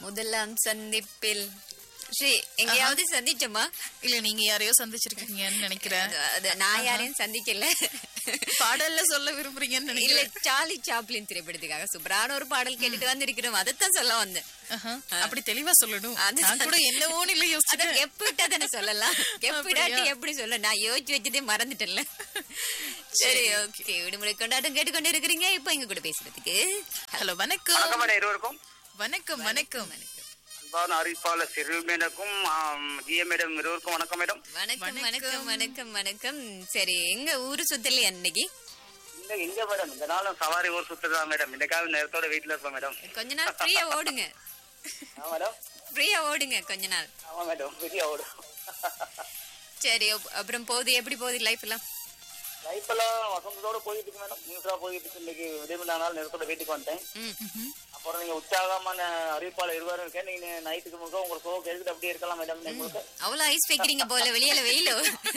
முதலாம் சந்திப்பில் ஸ்ரீ எங்கயாவது சந்திச்சோமா? இல்ல நீங்க யாரையோ சந்திச்சிருக்கீங்கன்னு நினைக்கிறேன். நான் யாரையும் சந்திக்கல. பாடல்ல சொல்ல விரும்புறீங்கன்னு இல்ல, நினைக்கிறேன். சார்லி சாப்ளின் திரைப்படத்துக்காக சூப்பரான ஒரு பாடல் கேட்டுட்டு வந்திருக்கிறோம். அதைத்தான் சொல்ல வந்தேன். அப்படி தெளிவா சொல்லணும். அது- நான் கூட என்னவோன்னு இல்ல யோசிச்சேன். எப்படிட்டா தானே சொல்லலாம். எப்படாட்டி எப்படி சொல்ல, நான் யோசிச்சு வச்சதே மறந்துட்டேன்ல. சரி, ஓகே. விடுமுறை கொண்டாட்டம் கேட்டுக்கொண்டு இருக்கிறீங்க. இப்ப எங்க கூட பேசுறதுக்கு ஹலோ, வணக்கம். வணக்கம் மேடம் இருவருக்கும். வணக்கம் வணக்கம். அன்பான அறிவிப்பாளர் சிறு மேடக்கும் ஜிஎம் மேடம் இருவருக்கும் வணக்கம் மேடம். வணக்கம் வணக்கம் வணக்கம் வணக்கம். சரி, எங்க ஊரு சுத்தல அன்னைக்கு இங்க மேடம் இந்த நாளும் சவாரி ஊர் சுத்துதான் மேடம். இந்த காலம் நேரத்தோட வீட்டுல இருப்போம் மேடம். கொஞ்ச நாள் ஃப்ரீயா ஓடுங்க. மேடம் ஃப்ரீயா ஓடுங்க கொஞ்ச நாள். ஆமா மேடம் ஃப்ரீயா ஓடும். சரி, அப்புறம் போகுது, எப்படி போகுது லைஃப் எல்லாம்? லைஃப் எல்லாம் வசந்தத்தோட போயிட்டு இருக்கு மேடம். நியூஸா போயிட்டு இருக்கு. இன்னைக்கு விடுமுறை நாள் நேரத்தோட வீட்டுக்கு வந்துட்டேன். அப்புறம் நீங்க உற்சாகமான அறிவிப்பாளர் இருவரும் இருக்கேன். நீங்க நைட்டுக்கு முழுக்க உங்க ஷோ கேட்டுட்டு அப்படியே இருக்கலாம் மேடம். உங்களுக்கு அவ்வளவு ஐஸ் வைக்கிறீங்க போல, வெளியில வெயிலோ.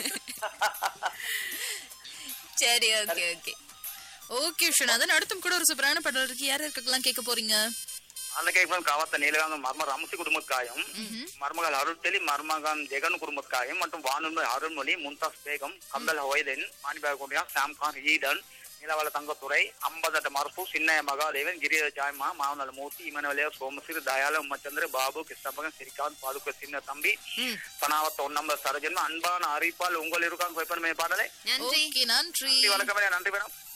சரி, ஓகே ஓகே ஓகே விஸ்வநாதன், அடுத்தும் கூட ஒரு சூப்பரான பாடல் இருக்கு. யார் இருக்கலாம் கேட்க போறீங்க? அந்த கேட்பது காவத்த நீலகாந்த மர்ம ரமசி குடும்பக்காயும், மருமகள் அருள்தெளி மருமகன் ஜெகன் குடும்பக்காயும் மற்றும் வானொலி அருள்மொழி, மும்தாஸ் பேகம், கம்பல் ஹொய்தன், மாணிபாக குண்டியா, சாம்கான் ஈடன், நிலவள தங்கத்துறை, அம்பதட்ட மரசு, சின்ன மகாதேவன், கிரிய ஜாய்மா, மாவனல் மூர்த்தி, இமனவலியா, சோமசிறு, தயால, உம்மச்சந்திர, பாபு, கிருஷ்ணபகன், சிரிகாந்த், பாதுக்க சின்ன தம்பி, பனாவத்த ஒன்னம்பர் சரஜன், அன்பான அறிவிப்பால் உங்கள் இருக்காங்க பாடலை. நன்றி. ஓகே, நன்றி. வணக்கம் மேடம். நன்றி மேடம்.